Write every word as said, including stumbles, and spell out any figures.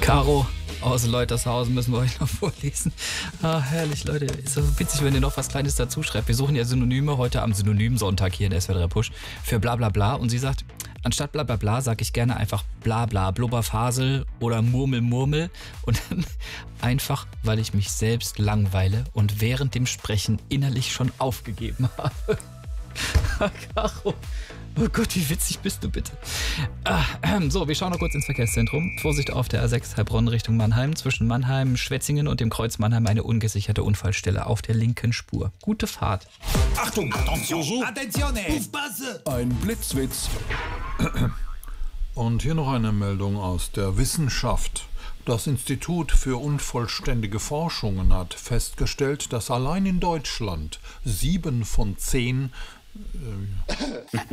Caro aus Leutershausen müssen wir euch noch vorlesen. Ah, herrlich, Leute. Ist so witzig, wenn ihr noch was Kleines dazu schreibt. Wir suchen ja Synonyme heute am Synonymsonntag hier in S W R drei Push für bla bla bla. Und sie sagt, anstatt bla bla bla sage ich gerne einfach bla bla, Blubberfasel oder Murmel Murmel. Und dann einfach, weil ich mich selbst langweile und während dem Sprechen innerlich schon aufgegeben habe. Caro. Oh Gott, wie witzig bist du bitte. Ah, ähm, so, wir schauen noch kurz ins Verkehrszentrum. Vorsicht auf der A sechs Heilbronn Richtung Mannheim. Zwischen Mannheim, Schwetzingen und dem Kreuz Mannheim eine ungesicherte Unfallstelle auf der linken Spur. Gute Fahrt. Achtung, Attention, Attenzione, aufpasse! Ein Blitzwitz. Und hier noch eine Meldung aus der Wissenschaft. Das Institut für unvollständige Forschungen hat festgestellt, dass allein in Deutschland sieben von zehn... Äh,